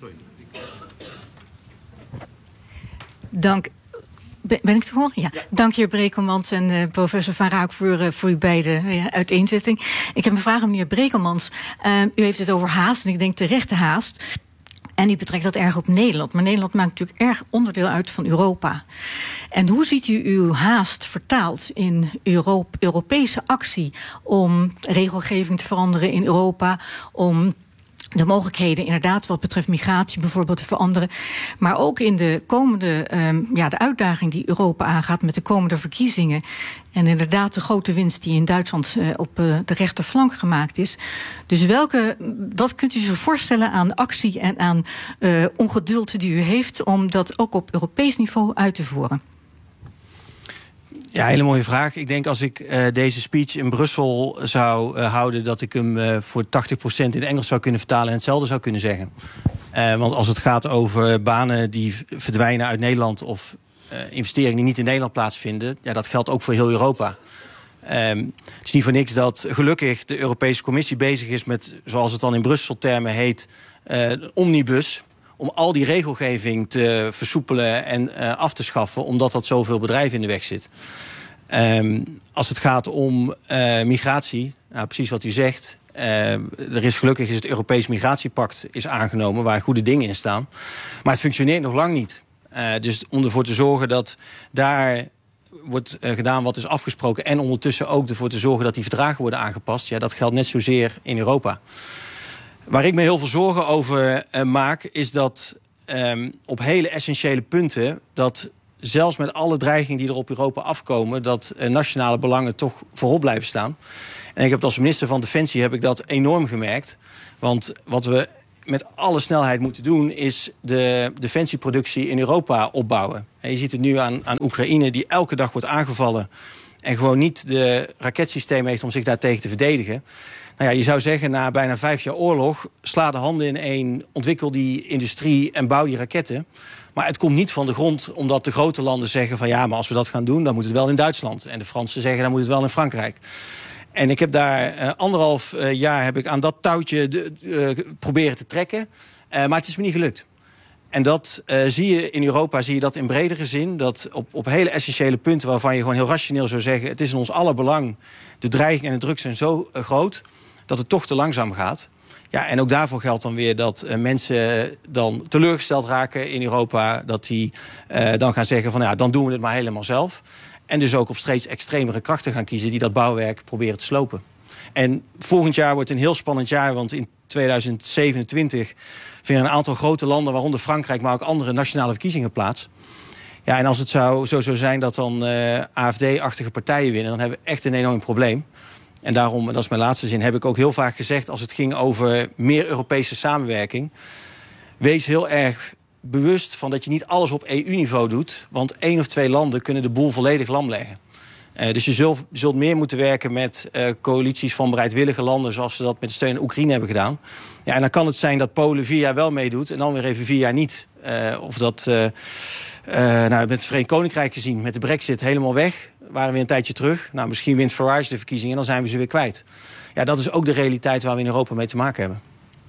Dank. Ben ik te horen? Ja. ja. Dank heer Brekelmans en uh, professor Van Raak voor, uh, voor uw beide uh, uiteenzetting. Ik heb een vraag aan meneer Brekelmans. Uh, u heeft het over haast en ik denk terechte haast. En u betrekt dat erg op Nederland. Maar Nederland maakt natuurlijk erg onderdeel uit van Europa. En hoe ziet u uw haast vertaald in Euro- Europese actie om regelgeving te veranderen in Europa, om de mogelijkheden inderdaad wat betreft migratie bijvoorbeeld te veranderen. Maar ook in de komende, um, ja, de uitdaging die Europa aangaat met de komende verkiezingen. En inderdaad de grote winst die in Duitsland uh, op uh, de rechterflank gemaakt is. Dus welke, wat kunt u zich voorstellen aan actie en aan uh, ongeduld die u heeft om dat ook op Europees niveau uit te voeren? Ja, hele mooie vraag. Ik denk als ik uh, deze speech in Brussel zou uh, houden, dat ik hem uh, voor tachtig procent in het Engels zou kunnen vertalen en hetzelfde zou kunnen zeggen. Uh, want als het gaat over banen die verdwijnen uit Nederland of uh, investeringen die niet in Nederland plaatsvinden, ja, dat geldt ook voor heel Europa. Um, het is niet voor niks dat gelukkig de Europese Commissie bezig is met, zoals het dan in Brussel-termen heet, uh, een omnibus, om al die regelgeving te versoepelen en uh, af te schaffen, omdat dat zoveel bedrijven in de weg zit. Um, als het gaat om uh, migratie, nou, precies wat u zegt, uh, er is gelukkig is het Europees Migratiepact is aangenomen, waar goede dingen in staan. Maar het functioneert nog lang niet. Uh, dus om ervoor te zorgen dat daar wordt uh, gedaan wat is afgesproken... en ondertussen ook ervoor te zorgen dat die verdragen worden aangepast... ja, dat geldt net zozeer in Europa. Waar ik me heel veel zorgen over uh, maak... is dat um, op hele essentiële punten... dat zelfs met alle dreigingen die er op Europa afkomen... dat uh, nationale belangen toch voorop blijven staan. En ik heb als minister van Defensie heb ik dat enorm gemerkt. Want wat we met alle snelheid moeten doen... is de defensieproductie in Europa opbouwen. En je ziet het nu aan, aan Oekraïne, die elke dag wordt aangevallen... en gewoon niet de raketsysteem heeft om zich daartegen te verdedigen. Nou ja, je zou zeggen, na bijna vijf jaar oorlog... sla de handen in één, ontwikkel die industrie en bouw die raketten. Maar het komt niet van de grond omdat de grote landen zeggen... van ja, maar als we dat gaan doen, dan moet het wel in Duitsland. En de Fransen zeggen, dan moet het wel in Frankrijk. En ik heb daar uh, anderhalf uh, jaar heb ik aan dat touwtje de, uh, proberen te trekken. Uh, maar het is me niet gelukt. En dat uh, zie je in Europa, zie je dat in bredere zin. Dat op, op hele essentiële punten waarvan je gewoon heel rationeel zou zeggen... het is in ons aller belang, de dreiging en de druk zijn zo uh, groot... dat het toch te langzaam gaat. Ja, en ook daarvoor geldt dan weer dat uh, mensen dan teleurgesteld raken in Europa. Dat die uh, dan gaan zeggen van ja, dan doen we het maar helemaal zelf. En dus ook op steeds extremere krachten gaan kiezen... die dat bouwwerk proberen te slopen. En volgend jaar wordt een heel spannend jaar... want in tweeduizend zevenentwintig vinden een aantal grote landen... waaronder Frankrijk, maar ook andere nationale verkiezingen plaats. Ja, en als het zou, zo zou zijn dat dan uh, A F D-achtige partijen winnen... dan hebben we echt een enorm probleem. En daarom, en dat is mijn laatste zin, heb ik ook heel vaak gezegd... als het ging over meer Europese samenwerking... wees heel erg bewust van dat je niet alles op E U-niveau doet... want één of twee landen kunnen de boel volledig lam leggen. Uh, dus je zult, zult meer moeten werken met uh, coalities van bereidwillige landen... zoals ze dat met de steun aan Oekraïne hebben gedaan. Ja, en dan kan het zijn dat Polen vier jaar wel meedoet... en dan weer even vier jaar niet. Uh, of dat uh, uh, nou, met het Verenigd Koninkrijk gezien, met de brexit helemaal weg... waren we een tijdje terug. Nou, misschien wint Farage de verkiezingen en dan zijn we ze weer kwijt. Ja, dat is ook de realiteit waar we in Europa mee te maken hebben.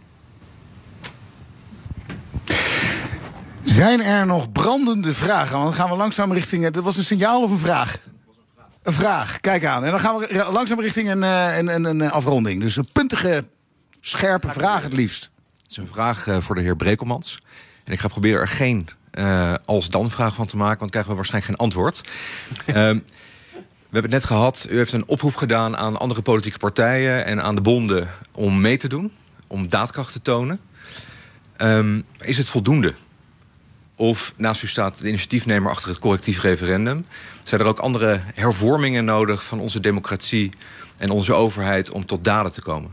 Zijn er nog brandende vragen? Want dan gaan we langzaam richting... Dat was een signaal of een vraag? Een vraag, kijk aan. En dan gaan we langzaam richting een, een, een, een afronding. Dus een puntige, scherpe vraag het liefst. Het is een vraag uh, voor de heer Brekelmans. En ik ga proberen er geen uh, als-dan-vraag van te maken... want dan krijgen we waarschijnlijk geen antwoord. uh, we hebben het net gehad. U heeft een oproep gedaan aan andere politieke partijen... en aan de bonden om mee te doen. Om daadkracht te tonen. Um, is het voldoende? Of naast u staat de initiatiefnemer achter het correctief referendum. Zijn er ook andere hervormingen nodig van onze democratie en onze overheid om tot daden te komen?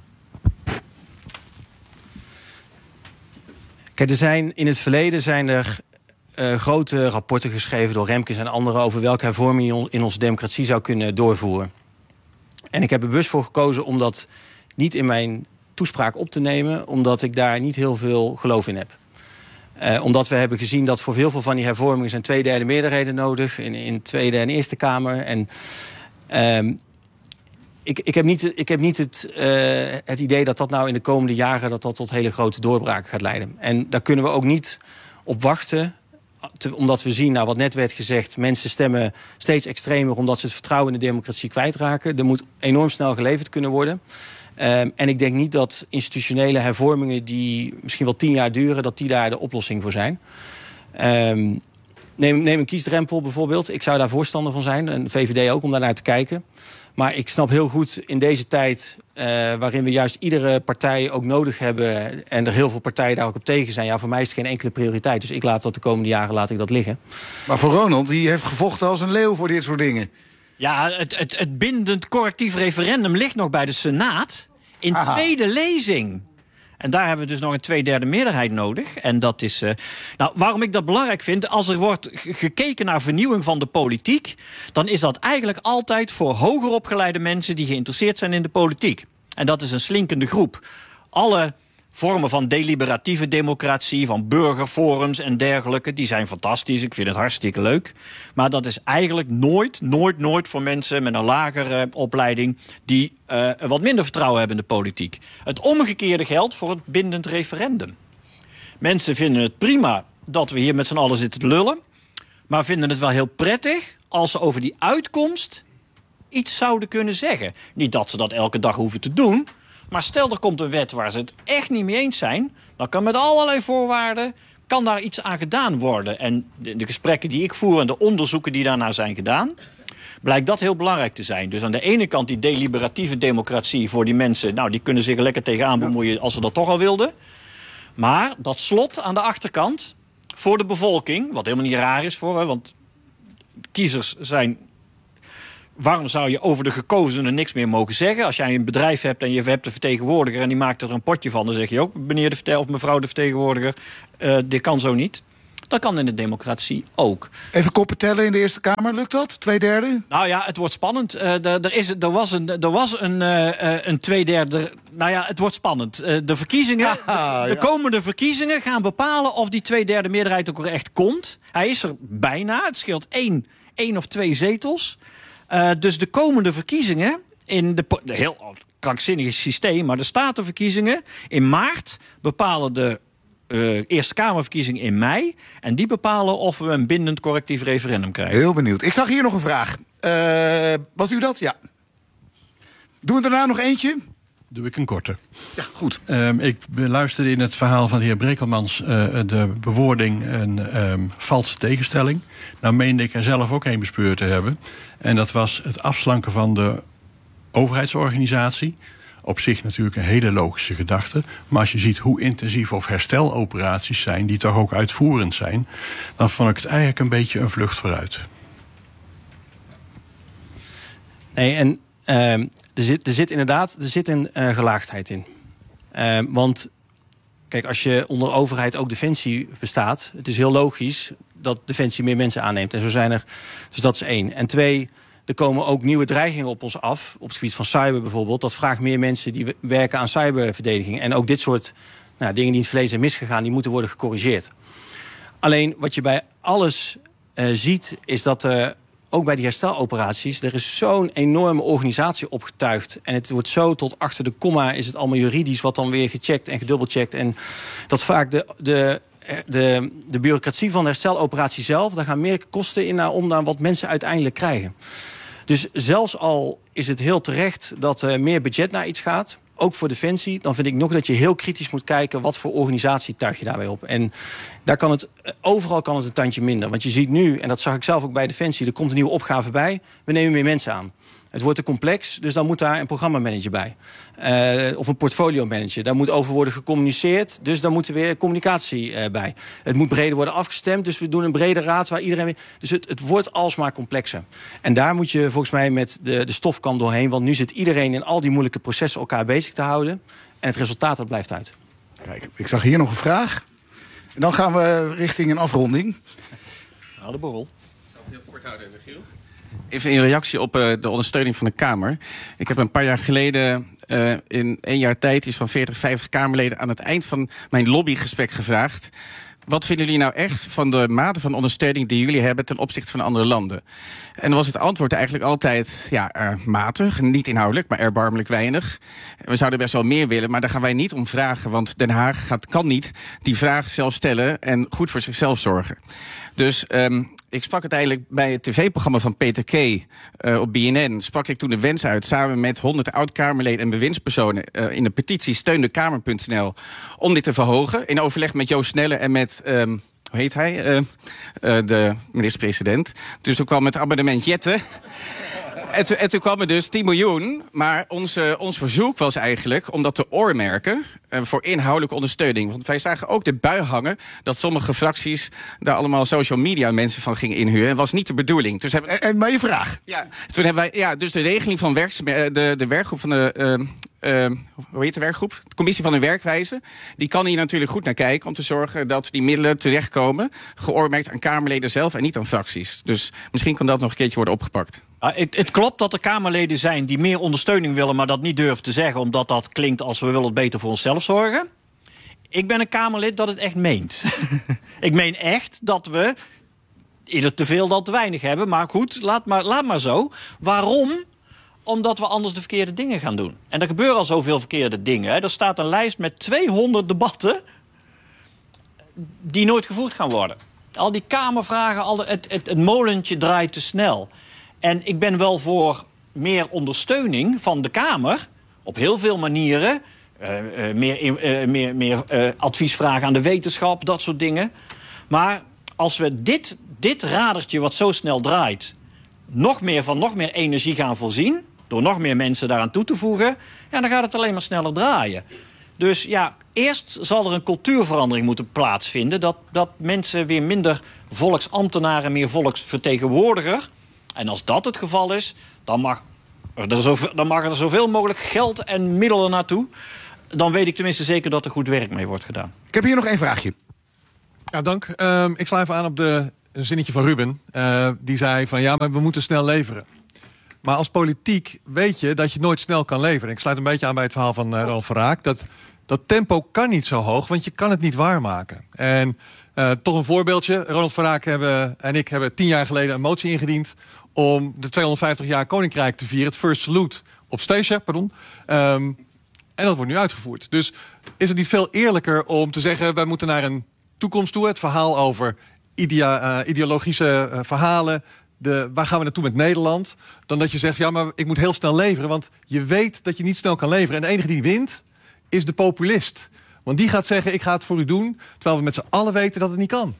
Kijk, er zijn in het verleden zijn er uh, grote rapporten geschreven door Remkes en anderen over welke hervorming je in onze democratie zou kunnen doorvoeren. En ik heb er bewust voor gekozen om dat niet in mijn toespraak op te nemen, omdat ik daar niet heel veel geloof in heb. Uh, omdat we hebben gezien dat voor heel veel van die hervormingen zijn twee derde meerderheden nodig in, in Tweede en Eerste Kamer. En uh, ik, ik heb niet, ik heb niet het, uh, het idee dat dat nou in de komende jaren dat dat tot hele grote doorbraken gaat leiden. En daar kunnen we ook niet op wachten. Te, omdat we zien, nou, wat net werd gezegd, mensen stemmen steeds extremer omdat ze het vertrouwen in de democratie kwijtraken. Er moet enorm snel geleverd kunnen worden. Um, en ik denk niet dat institutionele hervormingen die misschien wel tien jaar duren, dat die daar de oplossing voor zijn. Um, neem, neem een kiesdrempel bijvoorbeeld. Ik zou daar voorstander van zijn, en de V V D ook, om daar naar te kijken. Maar ik snap heel goed in deze tijd, uh, waarin we juist iedere partij ook nodig hebben, en er heel veel partijen daar ook op tegen zijn. Ja, voor mij is het geen enkele prioriteit. Dus ik laat dat de komende jaren laat ik dat liggen. Maar voor Ronald, die heeft gevochten als een leeuw voor dit soort dingen. Ja, het, het, het bindend correctief referendum ligt nog bij de Senaat in Aha. tweede lezing. En daar hebben we dus nog een tweederde meerderheid nodig. En dat is. Uh, nou, waarom ik dat belangrijk vind, als er wordt g- gekeken naar vernieuwing van de politiek, dan is dat eigenlijk altijd voor hoger opgeleide mensen die geïnteresseerd zijn in de politiek. En dat is een slinkende groep. Alle vormen van deliberatieve democratie, van burgerforums en dergelijke, die zijn fantastisch. Ik vind het hartstikke leuk. Maar dat is eigenlijk nooit, nooit, nooit voor mensen met een lagere opleiding die uh, wat minder vertrouwen hebben in de politiek. Het omgekeerde geldt voor het bindend referendum. Mensen vinden het prima dat we hier met z'n allen zitten te lullen, maar vinden het wel heel prettig als ze over die uitkomst iets zouden kunnen zeggen. Niet dat ze dat elke dag hoeven te doen, maar stel er komt een wet waar ze het echt niet mee eens zijn, dan kan met allerlei voorwaarden kan daar iets aan gedaan worden. En de, de gesprekken die ik voer en de onderzoeken die daarna zijn gedaan, blijkt dat heel belangrijk te zijn. Dus aan de ene kant die deliberatieve democratie voor die mensen, nou, die kunnen zich er lekker tegenaan bemoeien als ze dat toch al wilden. Maar dat slot aan de achterkant voor de bevolking, wat helemaal niet raar is voor, hè, want kiezers zijn. Waarom zou je over de gekozenen niks meer mogen zeggen? Als jij een bedrijf hebt en je hebt een vertegenwoordiger en die maakt er een potje van, dan zeg je ook, meneer de vertel- of mevrouw de vertegenwoordiger, uh, dit kan zo niet. Dat kan in de democratie ook. Even koppen tellen in de Eerste Kamer, lukt dat? Twee derde? Nou ja, het wordt spannend. Uh, er, er, is, er was een, er was een, uh, een tweederde. Nou ja, het wordt spannend. Uh, de verkiezingen, Haha, de ja. komende verkiezingen gaan bepalen of die tweederde meerderheid ook echt komt. Hij is er bijna. Het scheelt één, één of twee zetels. Uh, dus de komende verkiezingen in de, de heel krankzinnige systeem, maar de statenverkiezingen in maart bepalen de uh, Eerste Kamerverkiezingen in mei. En die bepalen of we een bindend correctief referendum krijgen. Heel benieuwd. Ik zag hier nog een vraag. Uh, was u dat? Ja. Doen we daarna nog eentje? Doe ik een korte. Ja, goed. Um, ik beluisterde in het verhaal van de heer Brekelmans uh, de bewoording een um, valse tegenstelling. Nou meende ik er zelf ook een bespeurd te hebben. En dat was het afslanken van de overheidsorganisatie. Op zich natuurlijk een hele logische gedachte. Maar als je ziet hoe intensief of hersteloperaties zijn, die toch ook uitvoerend zijn, dan vond ik het eigenlijk een beetje een vlucht vooruit. Nee, en uh, er, zit, er zit inderdaad er zit een uh, gelaagdheid in. Uh, want kijk, als je onder overheid ook Defensie bestaat, het is heel logisch dat Defensie meer mensen aanneemt. En zo zijn er. Dus dat is één. En twee, er komen ook nieuwe dreigingen op ons af. Op het gebied van cyber bijvoorbeeld. Dat vraagt meer mensen die werken aan cyberverdediging. En ook dit soort nou, dingen die in het verleden zijn misgegaan, die moeten worden gecorrigeerd. Alleen wat je bij alles uh, ziet, is dat uh, ook bij die hersteloperaties, er is zo'n enorme organisatie opgetuigd. En het wordt zo tot achter de komma, is het allemaal juridisch, wat dan weer gecheckt en gedubbelcheckt. En dat vaak de, de, de, de bureaucratie van de hersteloperatie zelf, daar gaan meer kosten in naar om dan wat mensen uiteindelijk krijgen. Dus zelfs al is het heel terecht dat er meer budget naar iets gaat, ook voor Defensie, dan vind ik nog dat je heel kritisch moet kijken wat voor organisatie tuig je daarbij op. En daar kan het, overal kan het een tandje minder. Want je ziet nu, en dat zag ik zelf ook bij Defensie, er komt een nieuwe opgave bij, we nemen meer mensen aan. Het wordt te complex, dus dan moet daar een programmamanager bij. Uh, of een portfolio manager. Daar moet over worden gecommuniceerd, dus dan moet er weer communicatie uh, bij. Het moet breder worden afgestemd, dus we doen een brede raad waar iedereen... Dus het, het wordt alsmaar complexer. En daar moet je volgens mij met de, de stofkam doorheen, want nu zit iedereen in al die moeilijke processen elkaar bezig te houden. En het resultaat, dat blijft uit. Kijk, ik zag hier nog een vraag. En dan gaan we richting een afronding. Nou, de borrel. Ik zal het heel kort houden, Michiel. Even in reactie op uh, de ondersteuning van de Kamer. Ik heb een paar jaar geleden uh, in één jaar tijd iets van veertig, vijftig Kamerleden aan het eind van mijn lobbygesprek gevraagd: wat vinden jullie nou echt van de mate van ondersteuning die jullie hebben ten opzichte van andere landen? En dan was het antwoord eigenlijk altijd ja, er matig, niet inhoudelijk, maar erbarmelijk weinig. We zouden best wel meer willen, maar daar gaan wij niet om vragen, want Den Haag gaat, kan niet die vraag zelf stellen en goed voor zichzelf zorgen. Dus um, ik sprak uiteindelijk bij het tv-programma van Peter K. Uh, op B N N. Sprak ik toen de wens uit samen met honderd oud-Kamerleden en bewindspersonen uh, in de petitie steun de kamer punt n l om dit te verhogen. In overleg met Joost Snelle en met, um, hoe heet hij, uh, uh, de minister-president. Dus toen kwam het amendement Jette. En, to, en toen kwam er dus tien miljoen. Maar onze, ons verzoek was eigenlijk om dat te oormerken uh, voor inhoudelijke ondersteuning. Want wij zagen ook de bui hangen dat sommige fracties daar allemaal social media mensen van gingen inhuren. Dat was niet de bedoeling. Dus hebben... En, en maar je vraag. Ja, toen hebben wij, ja, dus de regeling van werks, de, de werkgroep van de... Uh, Uh, hoe heet de werkgroep? De commissie van de werkwijze. Die kan hier natuurlijk goed naar kijken om te zorgen dat die middelen terechtkomen, geoormerkt aan Kamerleden zelf en niet aan fracties. Dus misschien kan dat nog een keertje worden opgepakt. Ah, het, het klopt dat er Kamerleden zijn die meer ondersteuning willen, maar dat niet durven te zeggen, omdat dat klinkt als we willen het beter voor onszelf zorgen. Ik ben een Kamerlid dat het echt meent. Ik meen echt dat we ieder te veel dan te weinig hebben. Maar goed, laat maar, laat maar zo. Waarom? Omdat we anders de verkeerde dingen gaan doen. En er gebeuren al zoveel verkeerde dingen. Hè. Er staat een lijst met tweehonderd debatten die nooit gevoerd gaan worden. Al die Kamervragen, al de, het, het, het molentje draait te snel. En ik ben wel voor meer ondersteuning van de Kamer op heel veel manieren. Uh, uh, meer uh, meer, meer uh, advies vragen aan de wetenschap, dat soort dingen. Maar als we dit, dit radertje wat zo snel draait nog meer van nog meer energie gaan voorzien, door nog meer mensen daaraan toe te voegen, ja, dan gaat het alleen maar sneller draaien. Dus ja, eerst zal er een cultuurverandering moeten plaatsvinden. Dat, dat mensen weer minder volksambtenaren, meer volksvertegenwoordiger. En als dat het geval is, dan mag er, zoveel, dan mag er zoveel mogelijk geld en middelen naartoe. Dan weet ik tenminste zeker dat er goed werk mee wordt gedaan. Ik heb hier nog één vraagje. Ja, dank. Um, ik sla even aan op de, een zinnetje van Ruben. Uh, die zei van ja, maar we moeten snel leveren. Maar als politiek weet je dat je nooit snel kan leveren. Ik sluit een beetje aan bij het verhaal van uh, Ronald van Raak. Dat, dat tempo kan niet zo hoog, want je kan het niet waarmaken. En uh, toch een voorbeeldje. Ronald van Raak hebben, en ik hebben tien jaar geleden een motie ingediend om de tweehonderdvijftig jaar Koninkrijk te vieren. Het First Salute op Steesje, pardon. Um, en dat wordt nu uitgevoerd. Dus is het niet veel eerlijker om te zeggen, wij moeten naar een toekomst toe. Het verhaal over idea, uh, ideologische uh, verhalen. De, waar gaan we naartoe met Nederland? Dan dat je zegt, ja, maar ik moet heel snel leveren. Want je weet dat je niet snel kan leveren. En de enige die wint, is de populist. Want die gaat zeggen, ik ga het voor u doen. Terwijl we met z'n allen weten dat het niet kan.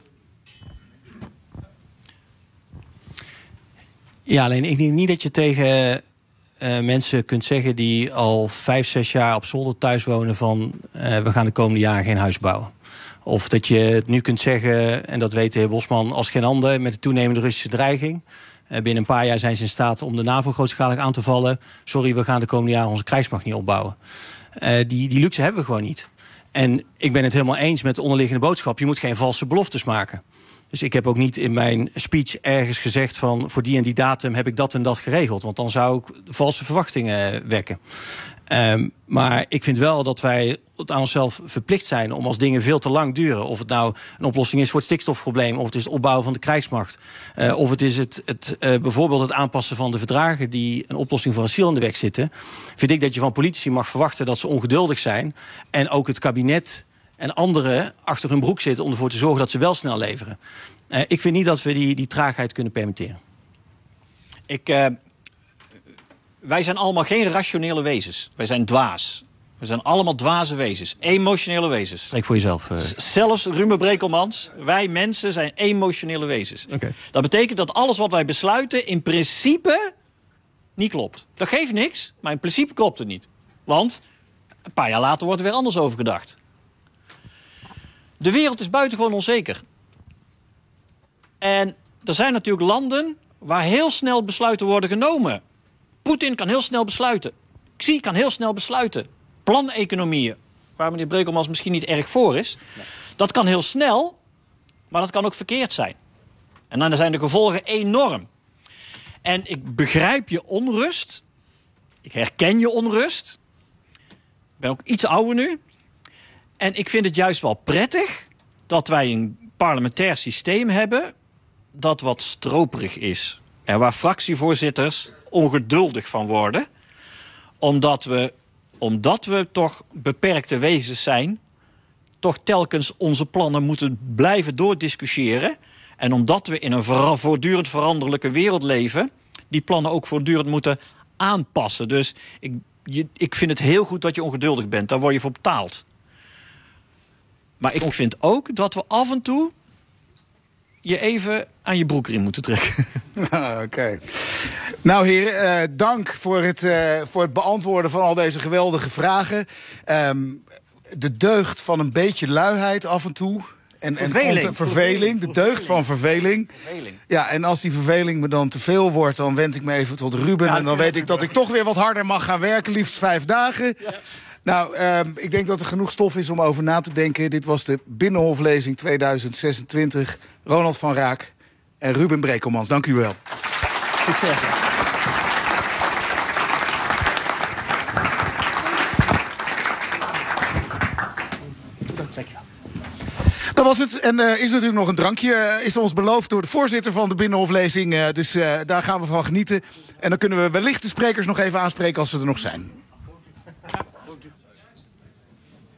Ja, alleen ik denk niet dat je tegen uh, mensen kunt zeggen die al vijf, zes jaar op zolder thuis wonen van uh, we gaan de komende jaren geen huis bouwen. Of dat je het nu kunt zeggen, en dat weet de heer Bosman als geen ander, met de toenemende Russische dreiging. Uh, binnen een paar jaar zijn ze in staat om de NAVO grootschalig aan te vallen. Sorry, we gaan de komende jaren onze krijgsmacht niet opbouwen. Uh, die, die luxe hebben we gewoon niet. En ik ben het helemaal eens met de onderliggende boodschap. Je moet geen valse beloftes maken. Dus ik heb ook niet in mijn speech ergens gezegd van voor die en die datum heb ik dat en dat geregeld. Want dan zou ik valse verwachtingen wekken. Um, maar ik vind wel dat wij het aan onszelf verplicht zijn om als dingen veel te lang duren. Of het nou een oplossing is voor het stikstofprobleem, of het is het opbouwen van de krijgsmacht. Uh, of het is het, het, uh, bijvoorbeeld het aanpassen van de verdragen die een oplossing voor asiel in de weg zitten. Vind ik dat je van politici mag verwachten dat ze ongeduldig zijn. En ook het kabinet en anderen achter hun broek zitten om ervoor te zorgen dat ze wel snel leveren. Uh, ik vind niet dat we die, die traagheid kunnen permitteren. Ik, uh, wij zijn allemaal geen rationele wezens. Wij zijn dwaas. We zijn allemaal dwaze wezens. Emotionele wezens. Spreek voor jezelf. Uh... Zelfs Ruben Brekelmans. Wij mensen zijn emotionele wezens. Okay. Dat betekent dat alles wat wij besluiten in principe niet klopt. Dat geeft niks, maar in principe klopt het niet. Want een paar jaar later wordt er weer anders over gedacht. De wereld is buitengewoon onzeker. En er zijn natuurlijk landen waar heel snel besluiten worden genomen. Poetin kan heel snel besluiten. Xi kan heel snel besluiten. Planeconomieën, waar meneer Brekelmans misschien niet erg voor is. Nee. Dat kan heel snel, maar dat kan ook verkeerd zijn. En dan zijn de gevolgen enorm. En ik begrijp je onrust. Ik herken je onrust. Ik ben ook iets ouder nu. En ik vind het juist wel prettig dat wij een parlementair systeem hebben dat wat stroperig is. En waar fractievoorzitters ongeduldig van worden. Omdat we, omdat we toch beperkte wezens zijn, toch telkens onze plannen moeten blijven doordiscussiëren. En omdat we in een ver- voortdurend veranderlijke wereld leven, die plannen ook voortdurend moeten aanpassen. Dus ik, je, ik vind het heel goed dat je ongeduldig bent. Daar word je voor betaald. Maar ik vind ook dat we af en toe je even aan je broekriem moeten trekken. Oké. Okay. Nou heren, uh, dank voor het, uh, voor het beantwoorden van al deze geweldige vragen. Um, de deugd van een beetje luiheid af en toe. En, verveling. En verveling. De deugd van verveling. verveling. Ja, en als die verveling me dan te veel wordt, dan wend ik me even tot Ruben. Ja, en dan weet ik dat ik toch weer wat harder mag gaan werken. Liefst vijf dagen. Ja. Nou, um, ik denk dat er genoeg stof is om over na te denken. Dit was de Binnenhoflezing tweeduizend zesentwintig. Ronald van Raak en Ruben Brekelmans. Dank u wel. Succes. Dat was het. En uh, is natuurlijk nog een drankje. Uh, is ons beloofd door de voorzitter van de Binnenhoflezing. Uh, dus uh, daar gaan we van genieten. En dan kunnen we wellicht de sprekers nog even aanspreken als ze er nog zijn.